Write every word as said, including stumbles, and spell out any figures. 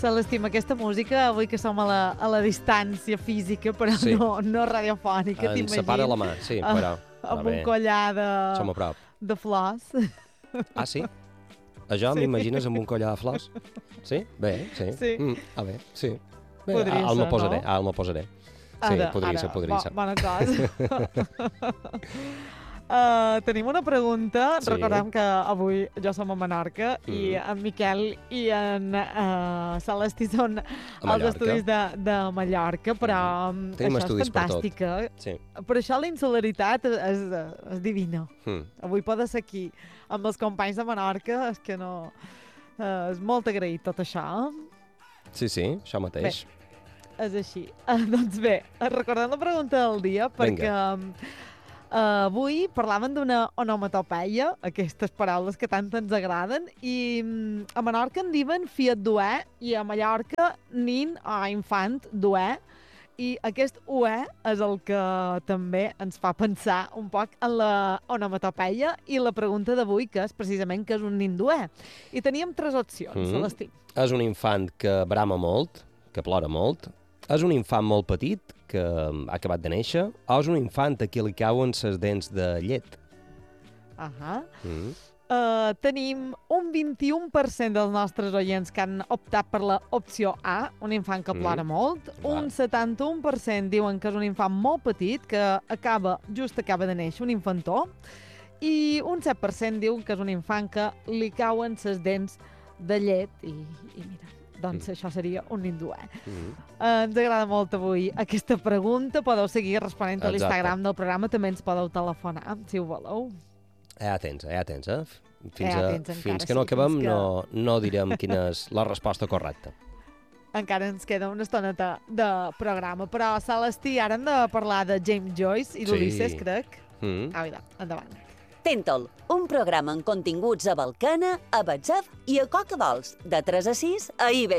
Se l'estima aquesta música, avui que som a la, a la distància física, però Sí. no, no radiofònica, Ens t'imagines? separa la mà, sí, però... Amb va un bé. collar de, Som a prop. de flors. Ah, sí? Això Sí. m'imagines amb un collar de flors? Sí? Bé, sí. Sí. Mm, ah, bé, sí. Bé, Podria al ser, me posaré, no? al me posaré. Sí, Ara, podria ara, ser, podria bo, ser. Bona cosa. Uh, tenim una pregunta. Sí. Recordem que avui jo som a Menorca Mm. i en Miquel i en uh, Celestí són als Mallorca. estudis de, de Mallorca, però um, Tenim això estudis és per tot. fantàstica. Sí. Per això la insularitat és, és, és divina. Mm. Avui poder ser aquí amb els companys de Menorca és que no... Uh, és molt agraït tot això. Sí, sí, això mateix. És així. Uh, doncs bé, recordem la pregunta del dia perquè... Vinga. Uh, avui parlaven d'una onomatopeia, aquestes paraules que tant ens agraden, i um, a Menorca en diuen fiat duer i a Mallorca nin o infant duer, i aquest uer és el que també ens fa pensar un poc en la onomatopeia i la pregunta d'avui, que és precisament què és un nin duer. I teníem tres opcions, Mhm. Celestí. És un infant que brama molt, que plora molt. És un infant molt petit, que ha acabat de néixer. O és un infant a qui li cauen ses dents de llet. Ahà. Mm. Uh, tenim un vint-i-un per cent dels nostres oients que han optat per la opció A, un infant que plora Mm. molt. Un setanta-un per cent diuen que és un infant molt petit, que acaba just acaba de néixer, un infantó. I un set per cent diu que és un infant que li cauen ses dents de llet. I, i mira, doncs Mm. això seria un ninduer. Mm. Uh, ens agrada molt avui aquesta pregunta. Podeu seguir responent a Exacte. l'Instagram del programa. També ens podeu telefonar, si ho voleu. Ja tens, ja tens, eh? Fins, Ja a, tens encara, fins que no sí, acabem fins que- no, no direm quina és la resposta correcta. Encara ens queda una estoneta de programa, però Celestí, ara hem de parlar de James Joyce i Sí. d'Ulisses, crec. Mm. Ah, mira, endavant. Tentol, un programa amb continguts a Balcana, a WhatsApp i a Coca Vols, de tres a sis a I B